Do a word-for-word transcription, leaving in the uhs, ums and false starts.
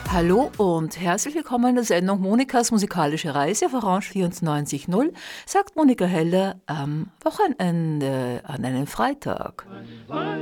Hallo und herzlich willkommen in der Sendung Monikas musikalische Reise auf Orange vierundneunzig Komma null, sagt Monika Heller am Wochenende an einem Freitag.